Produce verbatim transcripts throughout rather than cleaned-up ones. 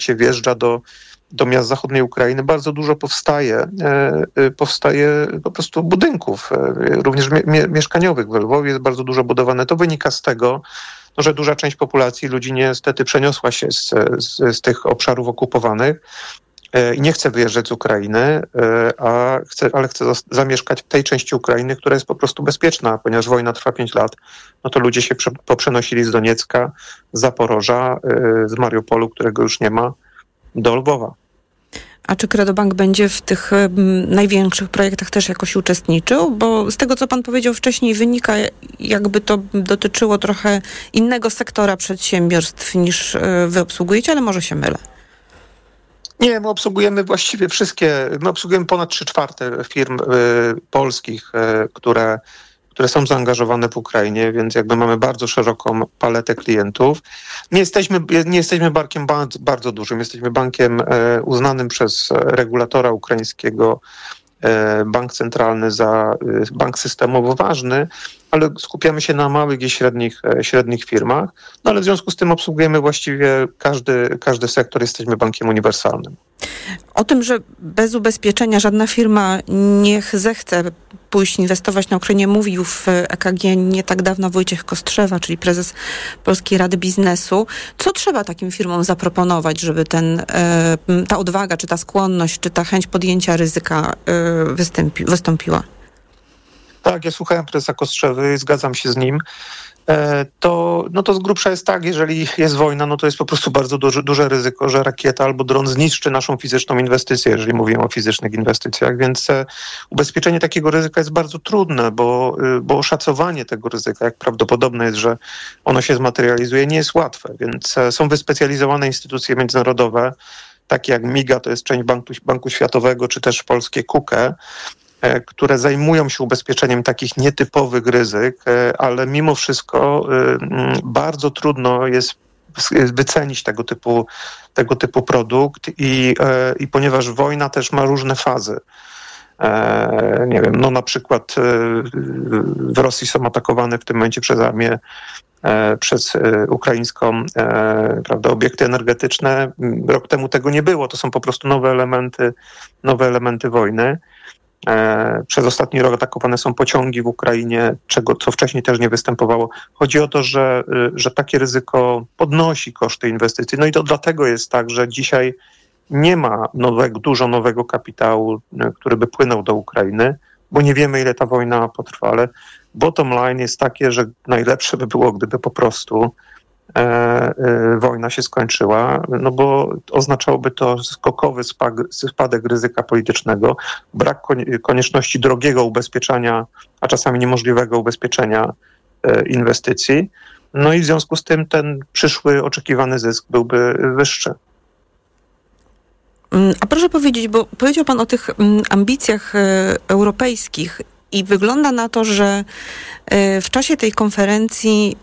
się wjeżdża do, do miast zachodniej Ukrainy, bardzo dużo powstaje, powstaje po prostu budynków, również mie- mieszkaniowych. W Lwowie jest bardzo dużo budowane. To wynika z tego, no, że duża część populacji, ludzi niestety przeniosła się z, z, z tych obszarów okupowanych i nie chce wyjeżdżać z Ukrainy, a chce, ale chce zamieszkać w tej części Ukrainy, która jest po prostu bezpieczna, ponieważ wojna trwa pięć lat, no to ludzie się prze, poprzenosili z Doniecka, z Zaporoża, z Mariupolu, którego już nie ma, do Lwowa. A czy Credobank będzie w tych największych projektach też jakoś uczestniczył? Bo z tego, co pan powiedział wcześniej, wynika, jakby to dotyczyło trochę innego sektora przedsiębiorstw niż wy obsługujecie, ale może się mylę. Nie, my obsługujemy właściwie wszystkie, my obsługujemy ponad trzy czwarte firm y, polskich, y, które, które są zaangażowane w Ukrainie, więc jakby mamy bardzo szeroką paletę klientów. Nie jesteśmy, nie jesteśmy bankiem bardzo, bardzo dużym, jesteśmy bankiem y, uznanym przez regulatora ukraińskiego, y, bank centralny za y, bank systemowo ważny, ale skupiamy się na małych i średnich, średnich firmach, no ale w związku z tym obsługujemy właściwie każdy, każdy sektor, jesteśmy bankiem uniwersalnym. O tym, że bez ubezpieczenia żadna firma nie zechce pójść inwestować na Ukrainie, mówił w E K G nie tak dawno Wojciech Kostrzewa, czyli prezes Polskiej Rady Biznesu. Co trzeba takim firmom zaproponować, żeby ten, ta odwaga, czy ta skłonność, czy ta chęć podjęcia ryzyka wystąpi, wystąpiła? Tak, ja słuchałem prezesa Kostrzewy, zgadzam się z nim. To, no to z grubsza jest tak, jeżeli jest wojna, no to jest po prostu bardzo duże, duże ryzyko, że rakieta albo dron zniszczy naszą fizyczną inwestycję, jeżeli mówimy o fizycznych inwestycjach, więc ubezpieczenie takiego ryzyka jest bardzo trudne, bo, bo oszacowanie tego ryzyka, jak prawdopodobne jest, że ono się zmaterializuje, nie jest łatwe, więc są wyspecjalizowane instytucje międzynarodowe, takie jak MIGA, to jest część Banku, Banku Światowego, czy też polskie K U K E, które zajmują się ubezpieczeniem takich nietypowych ryzyk, ale mimo wszystko bardzo trudno jest wycenić tego typu, tego typu produkt i, i ponieważ wojna też ma różne fazy. Nie wiem, no na przykład w Rosji są atakowane w tym momencie przez armię, przez ukraińską, prawda, obiekty energetyczne. Rok temu tego nie było, to są po prostu nowe elementy, nowe elementy wojny. Przez ostatni rok atakowane są pociągi w Ukrainie, czego, co wcześniej też nie występowało. Chodzi o to, że, że takie ryzyko podnosi koszty inwestycji. No i to dlatego jest tak, że dzisiaj nie ma nowego, dużo nowego kapitału, który by płynął do Ukrainy, bo nie wiemy, ile ta wojna potrwa, ale bottom line jest takie, że najlepsze by było, gdyby po prostu E, e, wojna się skończyła, no bo oznaczałoby to skokowy spadek, spadek ryzyka politycznego, brak konieczności drogiego ubezpieczenia, a czasami niemożliwego ubezpieczenia e, inwestycji. No i w związku z tym ten przyszły oczekiwany zysk byłby wyższy. A proszę powiedzieć, bo powiedział pan o tych ambicjach europejskich i wygląda na to, że w czasie tej konferencji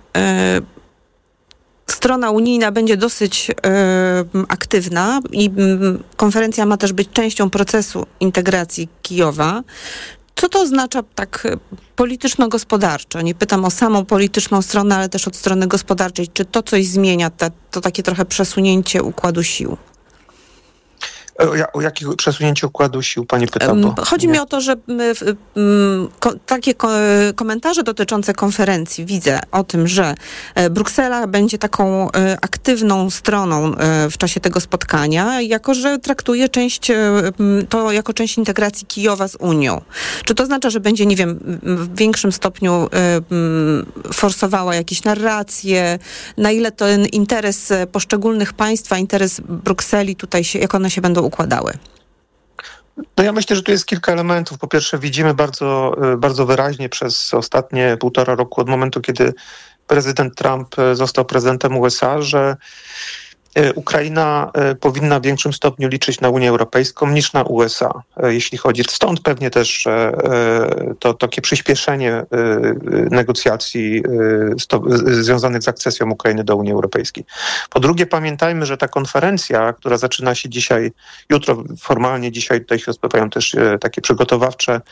strona unijna będzie dosyć y, aktywna i y, konferencja ma też być częścią procesu integracji Kijowa. Co to oznacza tak polityczno-gospodarczo? Nie pytam o samą polityczną stronę, ale też od strony gospodarczej. Czy to coś zmienia, te, to takie trochę przesunięcie układu sił? O, o jakie przesunięcie układu sił pani pyta? Bo Chodzi nie. mi o to, że ko, takie ko, komentarze dotyczące konferencji widzę o tym, że Bruksela będzie taką aktywną stroną w czasie tego spotkania, jako że traktuje część, to jako część integracji Kijowa z Unią. Czy to oznacza, że będzie, nie wiem, w większym stopniu forsowała jakieś narracje, na ile ten interes poszczególnych państw, a interes Brukseli tutaj się, jak one się będą układały? No ja myślę, że tu jest kilka elementów. Po pierwsze, widzimy bardzo, bardzo wyraźnie przez ostatnie półtora roku od momentu, kiedy prezydent Trump został prezydentem U S A, że Ukraina powinna w większym stopniu liczyć na Unię Europejską niż na U S A, jeśli chodzi. Stąd pewnie też to takie przyspieszenie negocjacji związanych z akcesją Ukrainy do Unii Europejskiej. Po drugie, pamiętajmy, że ta konferencja, która zaczyna się dzisiaj, jutro formalnie, dzisiaj tutaj się odbywają też takie przygotowawcze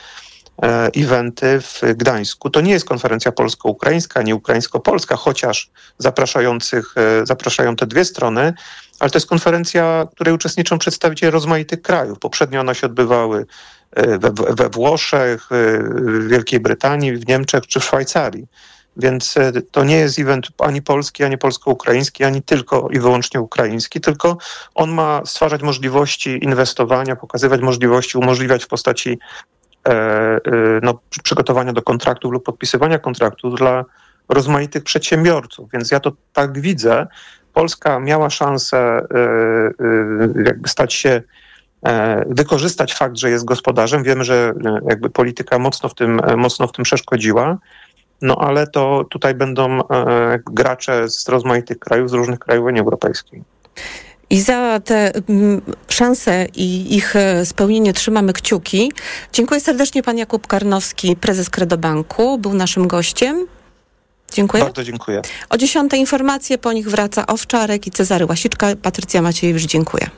eventy w Gdańsku. To nie jest konferencja polsko-ukraińska, nie ukraińsko-polska, chociaż zapraszających, zapraszają te dwie strony, ale to jest konferencja, w której uczestniczą przedstawiciele rozmaitych krajów. Poprzednio one się odbywały we, we Włoszech, w Wielkiej Brytanii, w Niemczech czy w Szwajcarii. Więc to nie jest event ani polski, ani polsko-ukraiński, ani tylko i wyłącznie ukraiński, tylko on ma stwarzać możliwości inwestowania, pokazywać możliwości, umożliwiać w postaci no, przygotowania do kontraktów lub podpisywania kontraktów dla rozmaitych przedsiębiorców. Więc ja to tak widzę. Polska miała szansę jakby stać się, wykorzystać fakt, że jest gospodarzem. Wiemy, że jakby polityka mocno w tym, mocno w tym przeszkodziła. No ale to tutaj będą gracze z rozmaitych krajów, z różnych krajów Unii Europejskiej. I za te m, szanse i ich spełnienie trzymamy kciuki. Dziękuję serdecznie. Pan Jakub Karnowski, prezes Credobanku, był naszym gościem. Dziękuję. Bardzo dziękuję. O dziesiątej informacje, po nich wraca Owczarek i Cezary Łasiczka. Patrycja Maciejewicz, dziękuję.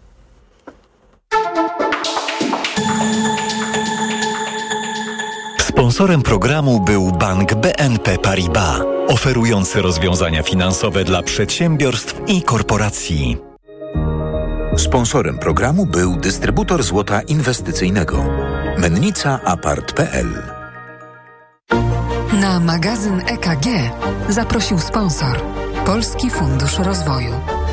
Sponsorem programu był bank B N P Paribas, oferujący rozwiązania finansowe dla przedsiębiorstw i korporacji. Sponsorem programu był dystrybutor złota inwestycyjnego Mennica Apart kropka p l. Na magazyn E K G zaprosił sponsor Polski Fundusz Rozwoju.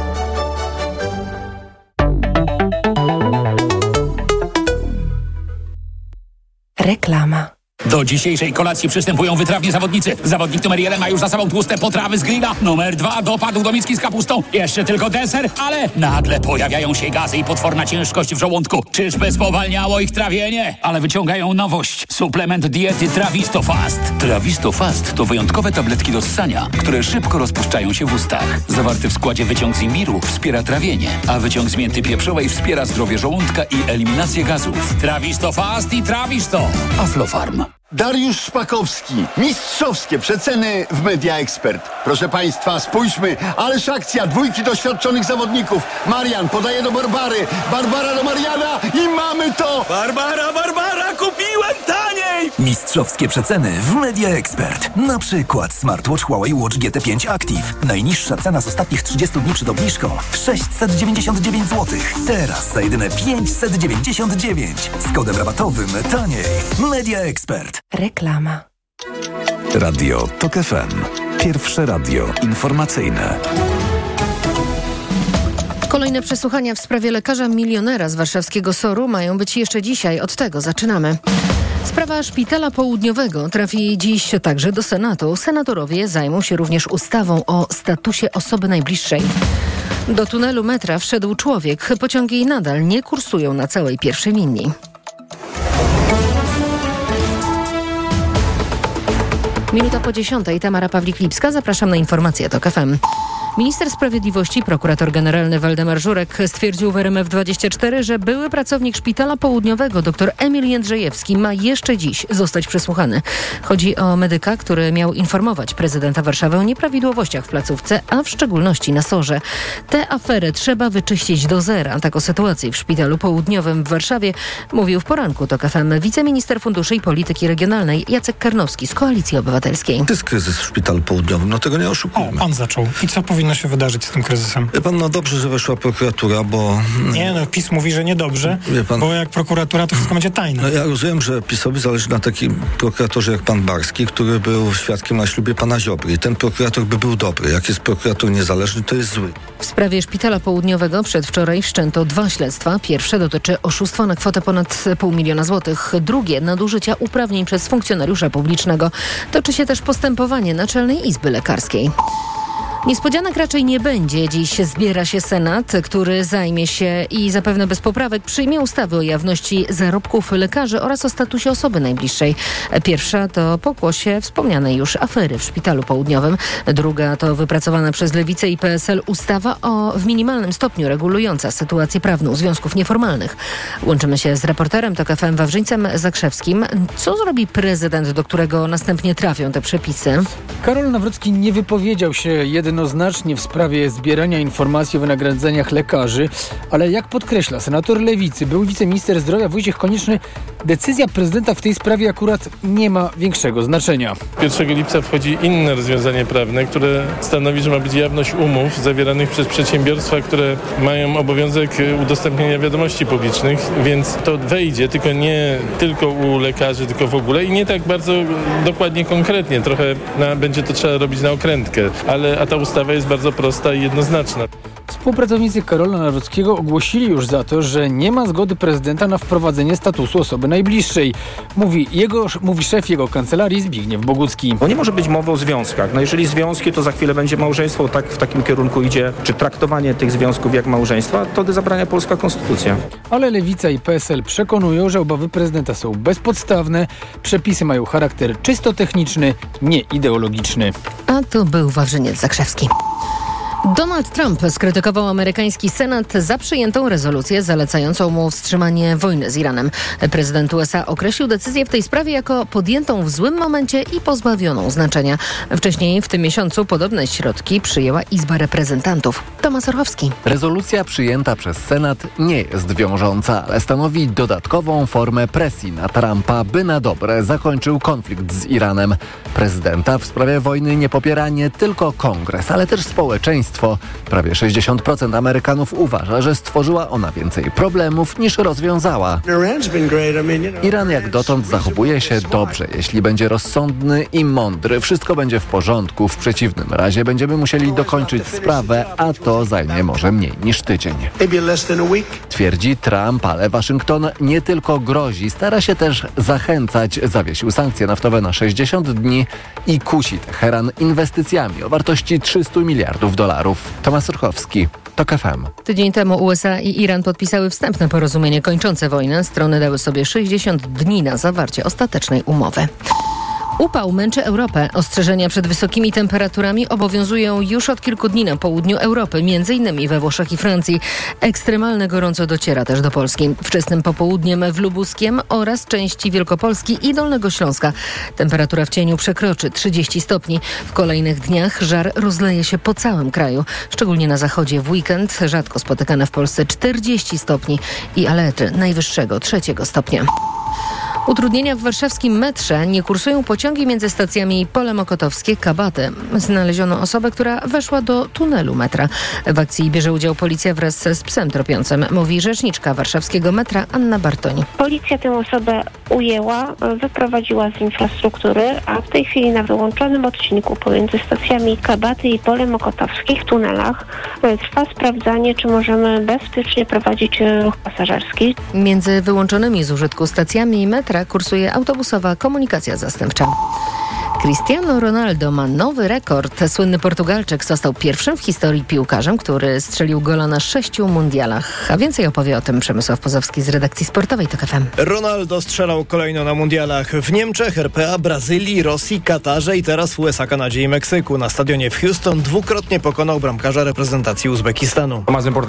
Reklama. Do dzisiejszej kolacji przystępują wytrawni zawodnicy. Zawodnik numer jeden ma już za sobą tłuste potrawy z grilla. Numer dwa dopadł do miski z kapustą. Jeszcze tylko deser, ale nagle pojawiają się gazy i potworna ciężkość w żołądku. Czyżby spowalniało ich trawienie? Ale wyciągają nowość. Suplement diety Trawisto Fast. Trawisto Fast to wyjątkowe tabletki do ssania, które szybko rozpuszczają się w ustach. Zawarty w składzie wyciąg z imbiru wspiera trawienie, a wyciąg z mięty pieprzowej wspiera zdrowie żołądka i eliminację gazów. Trawisto Fast i Trawisto. Aflofarm. Dariusz Szpakowski. Mistrzowskie przeceny w Media Expert. Proszę Państwa, spójrzmy. Ależ akcja dwójki doświadczonych zawodników. Marian podaje do Barbary. Barbara do Mariana i mamy to! Barbara, Barbara, kupiłem taniej! Mistrzowskie przeceny w Media Expert. Na przykład smartwatch Huawei Watch G T pięć Active. Najniższa cena z ostatnich trzydziestu dni przed obniżką sześćset dziewięćdziesiąt dziewięć złotych. Teraz za jedyne pięćset dziewięćdziesiąt dziewięć. Z kodem rabatowym taniej. Media Expert. Reklama. Radio Tok F M. Pierwsze radio informacyjne. Kolejne przesłuchania w sprawie lekarza milionera z warszawskiego Soru mają być jeszcze dzisiaj. Od tego zaczynamy. Sprawa Szpitala Południowego trafi dziś także do Senatu. Senatorowie zajmą się również ustawą o statusie osoby najbliższej. Do tunelu metra wszedł człowiek. Pociągi nadal nie kursują na całej pierwszej linii. Minuta po dziesiątej. Tamara Pawlik-Lipska. Zapraszam na informacje Tok F M. Minister Sprawiedliwości, prokurator generalny Waldemar Żurek stwierdził w R M F dwadzieścia cztery, że były pracownik Szpitala Południowego dr Emil Jędrzejewski ma jeszcze dziś zostać przesłuchany. Chodzi o medyka, który miał informować prezydenta Warszawy o nieprawidłowościach w placówce, a w szczególności na Sorze. Tę aferę trzeba wyczyścić do zera. Tak o sytuacji w Szpitalu Południowym w Warszawie mówił w poranku Tok F M wiceminister funduszy i polityki regionalnej Jacek Karnowski z Koalicji Obywatelskiej. To jest kryzys w Szpitalu Południowym, no tego nie oszukujmy. O, pan zaczął. I co powinno się wydarzyć z tym kryzysem? Wie pan, no dobrze, że weszła prokuratura, bo... Nie, no PiS mówi, że niedobrze, pan... bo jak prokuratura, to wszystko będzie tajne. No ja rozumiem, że PiS-owi zależy na takim prokuratorze jak pan Barski, który był świadkiem na ślubie pana Ziobry. I ten prokurator by był dobry. Jak jest prokurator niezależny, to jest zły. W sprawie Szpitala Południowego przedwczoraj wszczęto dwa śledztwa. Pierwsze dotyczy oszustwa na kwotę ponad pół miliona złotych. Drugie nadużycia uprawnień przez funkcjonariusza publicznego. Toczy się też postępowanie Naczelnej Izby Lekarskiej. Niespodzianek raczej nie będzie. Dziś zbiera się Senat, który zajmie się i zapewne bez poprawek przyjmie ustawy o jawności zarobków lekarzy oraz o statusie osoby najbliższej. Pierwsza to pokłosie wspomnianej już afery w Szpitalu Południowym. Druga to wypracowana przez Lewicę i P S L ustawa o w minimalnym stopniu regulująca sytuację prawną związków nieformalnych. Łączymy się z reporterem Tok F M Wawrzyńcem Zakrzewskim. Co zrobi prezydent, do którego następnie trafią te przepisy? Karol Nawrocki nie wypowiedział się jeden jednoznacznie w sprawie zbierania informacji o wynagrodzeniach lekarzy, ale jak podkreśla senator Lewicy, był wiceminister zdrowia Wojciech Konieczny, decyzja prezydenta w tej sprawie akurat nie ma większego znaczenia. pierwszego lipca wchodzi inne rozwiązanie prawne, które stanowi, że ma być jawność umów zawieranych przez przedsiębiorstwa, które mają obowiązek udostępnienia wiadomości publicznych, więc to wejdzie, tylko nie tylko u lekarzy, tylko w ogóle i nie tak bardzo dokładnie, konkretnie. Trochę na, będzie to trzeba robić na okrętkę, ale a ta ustawa jest bardzo prosta i jednoznaczna. Współpracownicy Karola Nawrockiego ogłosili już za to, że nie ma zgody prezydenta na wprowadzenie statusu osoby najbliższej. Mówi, jego, mówi szef jego kancelarii Zbigniew Bogucki. Bo nie może być mowy o związkach. No jeżeli związki, to za chwilę będzie małżeństwo, tak w takim kierunku idzie, czy traktowanie tych związków jak małżeństwa, to zabrania polska konstytucja. Ale Lewica i P S L przekonują, że obawy prezydenta są bezpodstawne. Przepisy mają charakter czysto techniczny, nie ideologiczny. A tu był Wawrzyniec Zakrzewski. Donald Trump skrytykował amerykański Senat za przyjętą rezolucję zalecającą mu wstrzymanie wojny z Iranem. Prezydent U S A określił decyzję w tej sprawie jako podjętą w złym momencie i pozbawioną znaczenia. Wcześniej w tym miesiącu podobne środki przyjęła Izba Reprezentantów. Tomasz Orchowski. Rezolucja przyjęta przez Senat nie jest wiążąca, ale stanowi dodatkową formę presji na Trumpa, by na dobre zakończył konflikt z Iranem. Prezydenta w sprawie wojny nie popiera nie tylko Kongres, ale też społeczeństwo. Prawie sześćdziesiąt procent Amerykanów uważa, że stworzyła ona więcej problemów niż rozwiązała. Iran jak dotąd zachowuje się dobrze. Jeśli będzie rozsądny i mądry, wszystko będzie w porządku. W przeciwnym razie będziemy musieli dokończyć sprawę, a to zajmie może mniej niż tydzień. Twierdzi Trump, ale Waszyngton nie tylko grozi, stara się też zachęcać. Zawiesił sankcje naftowe na sześćdziesiąt dni i kusi Teheran inwestycjami o wartości trzysta miliardów dolarów. Tomasz Orchowski, TOK F M. Tydzień temu U S A i Iran podpisały wstępne porozumienie kończące wojnę. Strony dały sobie sześćdziesiąt dni na zawarcie ostatecznej umowy. Upał męczy Europę. Ostrzeżenia przed wysokimi temperaturami obowiązują już od kilku dni na południu Europy, między innymi we Włoszech i Francji. Ekstremalne gorąco dociera też do Polski. Wczesnym popołudniem w Lubuskiem oraz części Wielkopolski i Dolnego Śląska. Temperatura w cieniu przekroczy trzydzieści stopni. W kolejnych dniach żar rozleje się po całym kraju. Szczególnie na zachodzie w weekend rzadko spotykane w Polsce czterdzieści stopni i alerty najwyższego trzeciego stopnia. Utrudnienia w warszawskim metrze. Nie kursują pociągi między stacjami Pole Mokotowskie, Kabaty. Znaleziono osobę, która weszła do tunelu metra. W akcji bierze udział policja wraz z psem tropiącym, mówi rzeczniczka warszawskiego metra Anna Bartoń. Policja tę osobę ujęła, wyprowadziła z infrastruktury, a w tej chwili na wyłączonym odcinku pomiędzy stacjami Kabaty i Pole Mokotowskich w tunelach trwa sprawdzanie, czy możemy bezpiecznie prowadzić ruch pasażerski. Między wyłączonymi z użytku stacjami metra kursuje autobusowa komunikacja zastępcza. Cristiano Ronaldo ma nowy rekord. Słynny Portugalczyk został pierwszym w historii piłkarzem, który strzelił gola na sześciu mundialach. A więcej opowie o tym Przemysław Pozowski z redakcji sportowej TOK F M. Ronaldo strzelał kolejno na mundialach w Niemczech, R P A, Brazylii, Rosji, Katarze i teraz w U S A, Kanadzie i Meksyku. Na stadionie w Houston dwukrotnie pokonał bramkarza reprezentacji Uzbekistanu.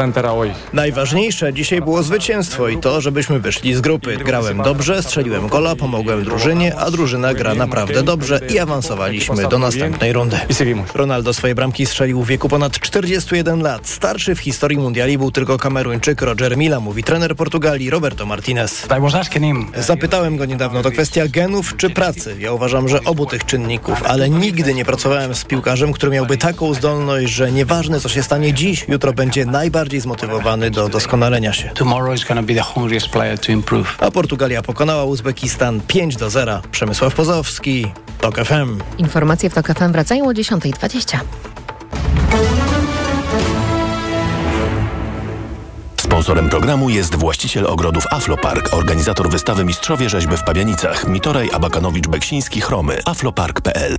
Najważniejsze dzisiaj było zwycięstwo i to, żebyśmy wyszli z grupy. Grałem dobrze, strzeliłem gola, pomogłem drużynie, a drużyna gra naprawdę dobrze i awansowaliśmy do następnej rundy. Ronaldo swoje bramki strzelił w wieku ponad czterdziestu jeden lat. Starszy w historii mundiali był tylko Kameruńczyk Roger Milla, mówi trener Portugalii Roberto Martinez. Zapytałem go niedawno, to kwestia genów czy pracy. Ja uważam, że obu tych czynników, ale nigdy nie pracowałem z piłkarzem, który miałby taką zdolność, że nieważne co się stanie dziś, jutro będzie najbardziej zmotywowany do doskonalenia się. A Portugalia pokonała Uzbekistan pięć do zera. Przemysław Pozowski, TOK F M. Informacje w TOK F M wracają o dziesiąta dwadzieścia. Sponsorem programu jest właściciel ogrodów Aflopark, organizator wystawy Mistrzowie Rzeźby w Pabianicach, Mitoraj, Abakanowicz, Beksiński, Chromy, aflopark kropka p l.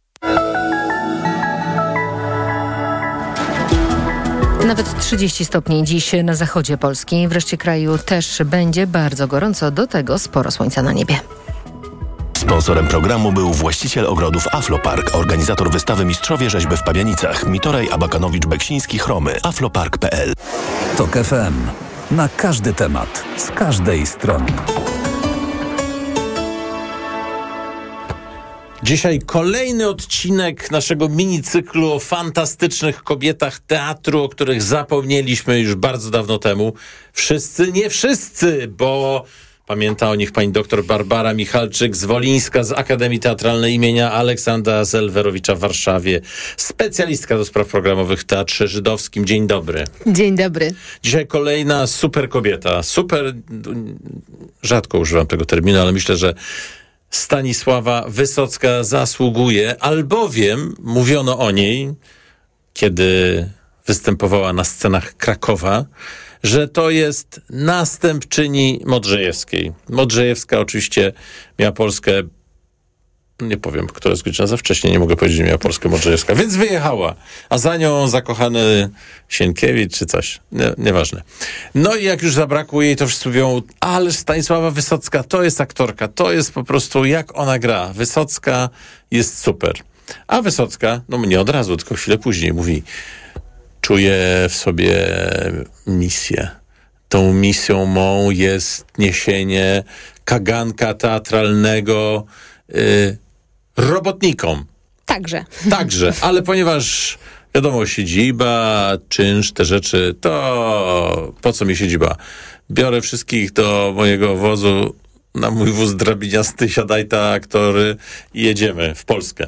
Nawet trzydzieści stopni dziś na zachodzie Polski. W reszcie kraju też będzie bardzo gorąco, do tego sporo słońca na niebie. Sponsorem programu był właściciel ogrodów Aflopark, organizator wystawy Mistrzowie Rzeźby w Pabianicach, Mitoraj, Abakanowicz, Beksiński, Chromy, aflopark kropka p l. TOK F M. Na każdy temat, z każdej strony. Dzisiaj kolejny odcinek naszego minicyklu o fantastycznych kobietach teatru, o których zapomnieliśmy już bardzo dawno temu. Wszyscy, nie wszyscy, bo pamięta o nich pani doktor Barbara Michalczyk-Zwolińska z Akademii Teatralnej imienia Aleksandra Zelwerowicza w Warszawie. Specjalistka do spraw programowych w Teatrze Żydowskim. Dzień dobry. Dzień dobry. Dzisiaj kolejna super kobieta. Super, rzadko używam tego terminu, ale myślę, że Stanisława Wysocka zasługuje, albowiem mówiono o niej, kiedy występowała na scenach Krakowa, że to jest następczyni Modrzejewskiej. Modrzejewska oczywiście miała Polskę, nie powiem, która jest godzina za wcześnie, nie mogę powiedzieć, że miała Polskę Modrzejewska, więc wyjechała, a za nią zakochany Sienkiewicz czy coś, nie, nieważne. No i jak już zabrakło jej, to wszyscy mówią, ale Stanisława Wysocka to jest aktorka, to jest po prostu jak ona gra. Wysocka jest super. A Wysocka, no nie od razu, tylko chwilę później mówi, czuję w sobie misję. Tą misją mą jest niesienie kaganka teatralnego y, robotnikom. Także. Także, ale ponieważ wiadomo, siedziba, czynsz, te rzeczy, to po co mi siedziba? Biorę wszystkich do mojego wozu, na mój wóz drabiniasty, siadaj ta aktory i jedziemy w Polskę.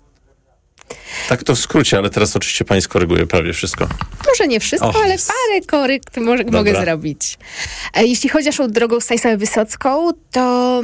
Tak to w skrócie, ale teraz oczywiście pani skoryguje prawie wszystko. Może nie wszystko, oh, ale parę korykt może, mogę zrobić. Jeśli chodzi o drogą Stanisławę Wysocką, to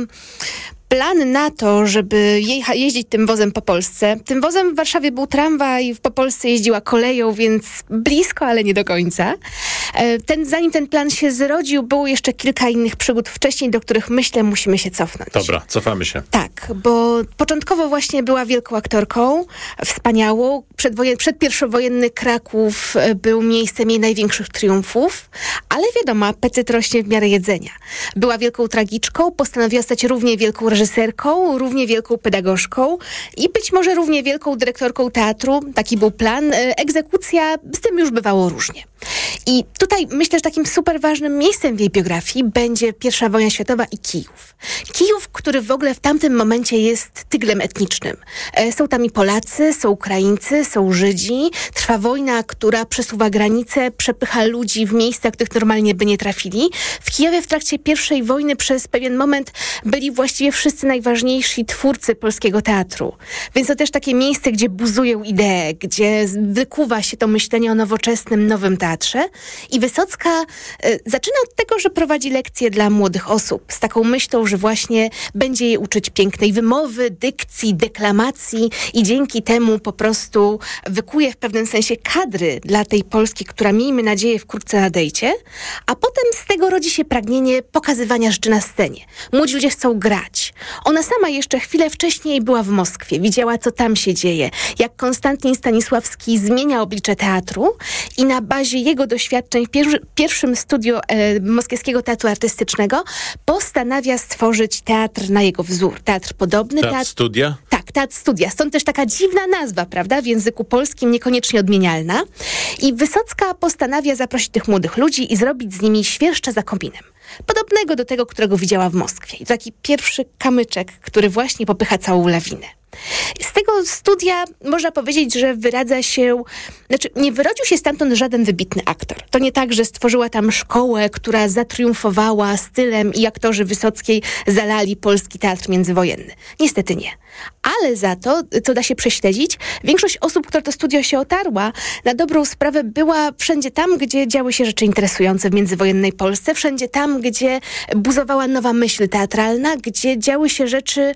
plan na to, żeby jej jeździć tym wozem po Polsce. Tym wozem w Warszawie był tramwaj, po Polsce jeździła koleją, więc blisko, ale nie do końca. Ten, zanim ten plan się zrodził, było jeszcze kilka innych przygód wcześniej, do których myślę musimy się cofnąć. Dobra, cofamy się. Tak, bo początkowo właśnie była wielką aktorką, wspaniałą. Przedwojen, przedpierwojenny Kraków był miejscem jej największych triumfów, ale wiadomo, apetyt rośnie w miarę jedzenia. Była wielką tragiczką, postanowiła stać równie wielką reżyserką, równie wielką pedagogzką i być może równie wielką dyrektorką teatru. Taki był plan. Egzekucja, z tym już bywało różnie. I tutaj myślę, że takim super ważnym miejscem w jej biografii będzie pierwsza wojna światowa i Kijów. Kijów, który w ogóle w tamtym momencie jest tyglem etnicznym. Są tam i Polacy, są Ukraińcy, są Żydzi. Trwa wojna, która przesuwa granice, przepycha ludzi w miejsca, których normalnie by nie trafili. W Kijowie w trakcie pierwszej wojny przez pewien moment byli właściwie wszyscy najważniejsi twórcy polskiego teatru. Więc to też takie miejsce, gdzie buzują idee, gdzie wykuwa się to myślenie o nowoczesnym, nowym teatrze. I Wysocka y, zaczyna od tego, że prowadzi lekcje dla młodych osób z taką myślą, że właśnie będzie je uczyć pięknej wymowy, dykcji, deklamacji i dzięki temu po prostu wykuje w pewnym sensie kadry dla tej Polski, która, miejmy nadzieję, wkrótce nadejdzie, a potem z tego rodzi się pragnienie pokazywania rzeczy na scenie. Młodzi ludzie chcą grać. Ona sama jeszcze chwilę wcześniej była w Moskwie, widziała, co tam się dzieje, jak Konstantin Stanisławski zmienia oblicze teatru i na bazie jego doświadczeń w pier- pierwszym studiu e, Moskiewskiego Teatru Artystycznego postanawia stworzyć teatr na jego wzór. Teatr podobny. Teatr, teatr studia? Tak, teatr studia. Stąd też taka dziwna nazwa, prawda? W języku polskim niekoniecznie odmienialna. I Wysocka postanawia zaprosić tych młodych ludzi i zrobić z nimi świerszcza za kominem. Podobnego do tego, którego widziała w Moskwie. I to taki pierwszy kamyczek, który właśnie popycha całą lawinę. Z tego studia można powiedzieć, że wyradza się, znaczy nie wyrodził się stamtąd żaden wybitny aktor. To nie tak, że stworzyła tam szkołę, która zatriumfowała stylem i aktorzy Wysockiej zalali polski teatr międzywojenny. Niestety nie. Ale za to, co da się prześledzić, większość osób, która to studio się otarła, na dobrą sprawę była wszędzie tam, gdzie działy się rzeczy interesujące w międzywojennej Polsce, wszędzie tam, gdzie buzowała nowa myśl teatralna, gdzie działy się rzeczy,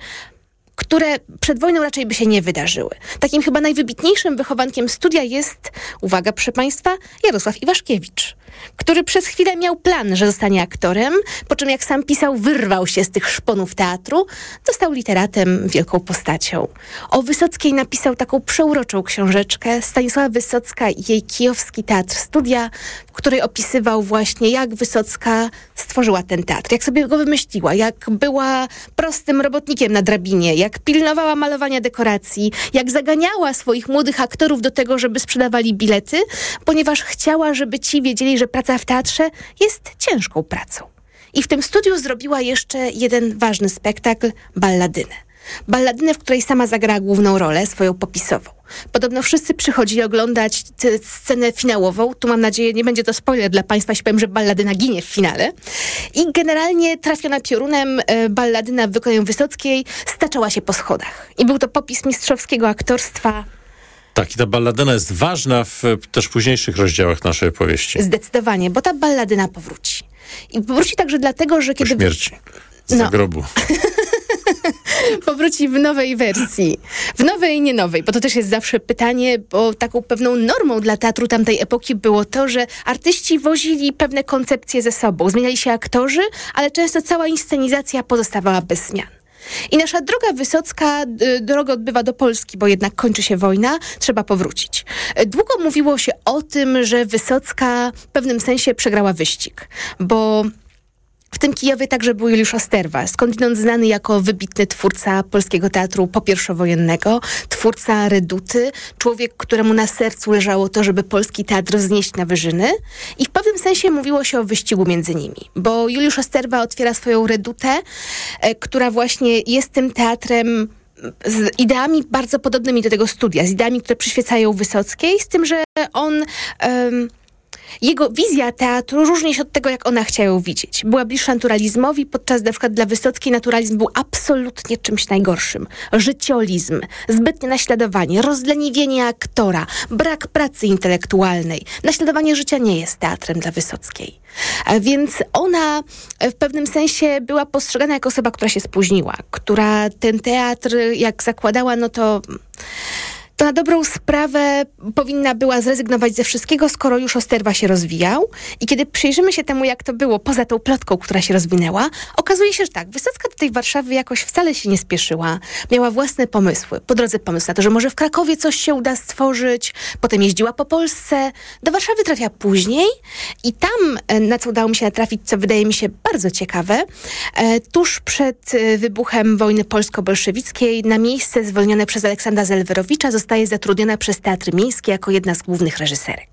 które przed wojną raczej by się nie wydarzyły. Takim chyba najwybitniejszym wychowankiem studia jest, uwaga proszę Państwa, Jarosław Iwaszkiewicz, który przez chwilę miał plan, że zostanie aktorem, po czym jak sam pisał, wyrwał się z tych szponów teatru, został literatem, wielką postacią. O Wysockiej napisał taką przeuroczą książeczkę Stanisława Wysocka i jej kijowski teatr studia, w której opisywał właśnie, jak Wysocka stworzyła ten teatr, jak sobie go wymyśliła, jak była prostym robotnikiem na drabinie, jak pilnowała malowania dekoracji, jak zaganiała swoich młodych aktorów do tego, żeby sprzedawali bilety, ponieważ chciała, żeby ci wiedzieli, że praca w teatrze jest ciężką pracą. I w tym studiu zrobiła jeszcze jeden ważny spektakl, Balladynę. Balladynę, w której sama zagrała główną rolę, swoją popisową. Podobno wszyscy przychodzili oglądać tę scenę finałową. Tu mam nadzieję, nie będzie to spoiler dla Państwa, jeśli powiem, że balladyna ginie w finale. I generalnie trafiona piorunem e, balladyna w wykonaniu Wysockiej staczała się po schodach. I był to popis mistrzowskiego aktorstwa. Tak, i ta balladyna jest ważna w też późniejszych rozdziałach naszej opowieści. Zdecydowanie, bo ta balladyna powróci. I powróci także dlatego, że kiedy... Po śmierci. Z no. zagrobu. Powróci w nowej wersji. W nowej i nie nowej, bo to też jest zawsze pytanie, bo taką pewną normą dla teatru tamtej epoki było to, że artyści wozili pewne koncepcje ze sobą. Zmieniali się aktorzy, ale często cała inscenizacja pozostawała bez zmian. I nasza droga Wysocka, y, droga odbywa do Polski, bo jednak kończy się wojna, trzeba powrócić. Długo mówiło się o tym, że Wysocka w pewnym sensie przegrała wyścig, bo w tym Kijowie także był Juliusz Osterwa, skądinąd znany jako wybitny twórca polskiego teatru popierwowojennego, twórca Reduty, człowiek, któremu na sercu leżało to, żeby polski teatr wznieść na wyżyny. I w pewnym sensie mówiło się o wyścigu między nimi, bo Juliusz Osterwa otwiera swoją Redutę, e, która właśnie jest tym teatrem z ideami bardzo podobnymi do tego studia, z ideami, które przyświecają Wysockiej, z tym, że on... Um, Jego wizja teatru różni się od tego, jak ona chciała ją widzieć. Była bliższa naturalizmowi, podczas na przykład dla Wysockiej naturalizm był absolutnie czymś najgorszym. Życiolizm, zbytnie naśladowanie, rozleniwienie aktora, brak pracy intelektualnej. Naśladowanie życia nie jest teatrem dla Wysockiej. A więc ona w pewnym sensie była postrzegana jako osoba, która się spóźniła, która ten teatr, jak zakładała, no to... to na dobrą sprawę powinna była zrezygnować ze wszystkiego, skoro już Osterwa się rozwijał. I kiedy przyjrzymy się temu, jak to było poza tą plotką, która się rozwinęła, okazuje się, że tak, Wysocka do tej Warszawy jakoś wcale się nie spieszyła. Miała własne pomysły. Po drodze pomysł na to, że może w Krakowie coś się uda stworzyć. Potem jeździła po Polsce. Do Warszawy trafia później i tam, na co udało mi się natrafić, co wydaje mi się bardzo ciekawe, tuż przed wybuchem wojny polsko-bolszewickiej na miejsce zwolnione przez Aleksandra Zelwerowicza zostaje zatrudniona przez Teatr Miejski jako jedna z głównych reżyserek.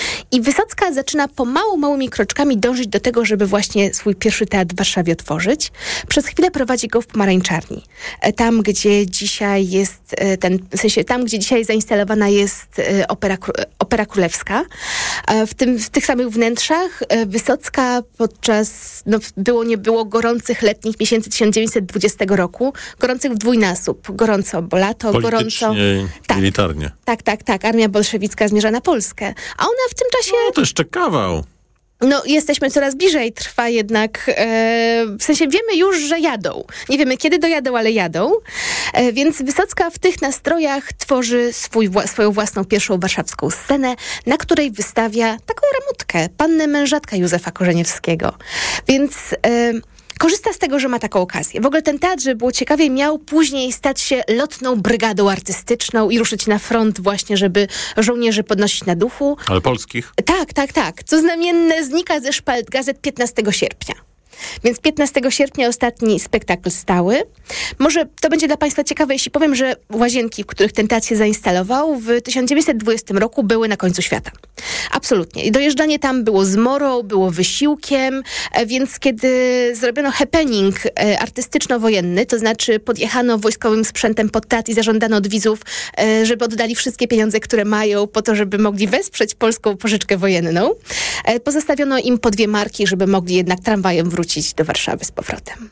I Wysocka zaczyna pomału, małymi kroczkami dążyć do tego, żeby właśnie swój pierwszy teatr w Warszawie otworzyć. Przez chwilę prowadzi go w Pomarańczarni. Tam, gdzie dzisiaj jest ten, w sensie tam, gdzie dzisiaj zainstalowana jest opera, opera królewska. W, tym, w tych samych wnętrzach Wysocka podczas, no było nie było, gorących letnich miesięcy tysiąc dziewięćset dwudziestego roku, gorących w dwójnasób, gorąco, bo lato, gorąco. Tak, militarnie. Tak, tak, tak. Armia bolszewicka zmierza na Polskę. A ona w tym czasie... No to jeszcze kawał. No, jesteśmy coraz bliżej, trwa jednak, e, w sensie wiemy już, że jadą. Nie wiemy, kiedy dojadą, ale jadą. E, więc Wysocka w tych nastrojach tworzy swój, swoją własną pierwszą warszawską scenę, na której wystawia taką ramutkę, pannę mężatkę Józefa Korzeniewskiego. Więc... E, korzysta z tego, że ma taką okazję. W ogóle ten teatr, żeby było ciekawie, miał później stać się lotną brygadą artystyczną i ruszyć na front właśnie, żeby żołnierzy podnosić na duchu. Ale polskich? Tak, tak, tak. Co znamienne, znika ze szpalt gazet piętnastego sierpnia. Więc piętnastego sierpnia ostatni spektakl stały. Może to będzie dla Państwa ciekawe, jeśli powiem, że łazienki, w których ten teatr się zainstalował, w tysiąc dziewięćset dwudziestym roku były na końcu świata. Absolutnie. I dojeżdżanie tam było zmorą, było wysiłkiem, więc kiedy zrobiono happening artystyczno-wojenny, to znaczy podjechano wojskowym sprzętem pod teatr i zażądano od widzów, żeby oddali wszystkie pieniądze, które mają, po to, żeby mogli wesprzeć polską pożyczkę wojenną, pozostawiono im po dwie marki, żeby mogli jednak tramwajem wrócić do Warszawy z powrotem.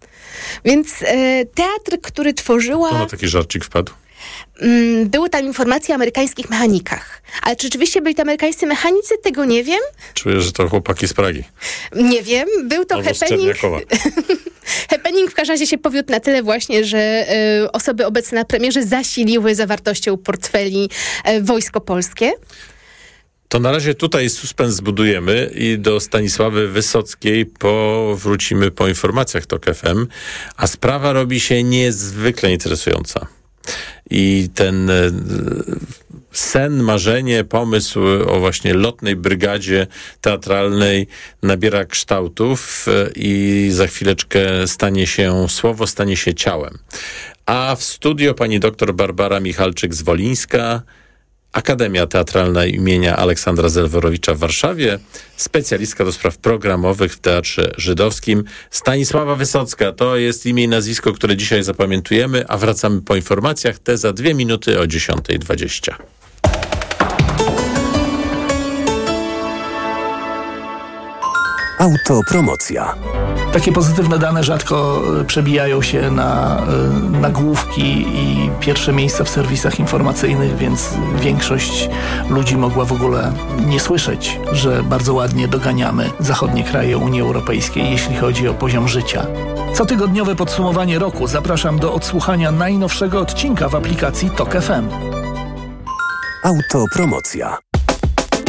Więc e, teatr, który tworzyła... To na taki żarcik wpadł. Mm, były tam informacje o amerykańskich mechanikach. Ale czy rzeczywiście byli to amerykańscy mechanicy? Tego nie wiem. Czuję, że to chłopaki z Pragi. Nie wiem. Był to Albo happening. Happening w każdym razie się powiódł na tyle właśnie, że e, osoby obecne na premierze zasiliły zawartością portfeli e, wojsko polskie. To na razie tutaj suspens zbudujemy i do Stanisławy Wysockiej powrócimy po informacjach Tok F M, a sprawa robi się niezwykle interesująca. I ten e, sen, marzenie, pomysł o właśnie lotnej brygadzie teatralnej nabiera kształtów e, i za chwileczkę stanie się słowo, stanie się ciałem. A w studio pani doktor Barbara Michalczyk z Wolińska Akademia Teatralna imienia Aleksandra Zelwerowicza w Warszawie, specjalistka do spraw programowych w Teatrze Żydowskim, Stanisława Wysocka. To jest imię i nazwisko, które dzisiaj zapamiętujemy, a wracamy po informacjach te za dwie minuty o dziesiąta dwadzieścia. Autopromocja. Takie pozytywne dane rzadko przebijają się na nagłówki i pierwsze miejsca w serwisach informacyjnych, więc większość ludzi mogła w ogóle nie słyszeć, że bardzo ładnie doganiamy zachodnie kraje Unii Europejskiej, jeśli chodzi o poziom życia. Cotygodniowe podsumowanie roku zapraszam do odsłuchania najnowszego odcinka w aplikacji Tok F M. Autopromocja.